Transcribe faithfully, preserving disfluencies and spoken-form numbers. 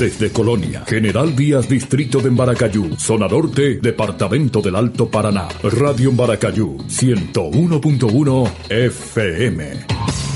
Desde Colonia, General Vías, Distrito de Embaracayú, Zona Norte, Departamento del Alto Paraná. Radio Embaracayú, ciento uno punto uno F M.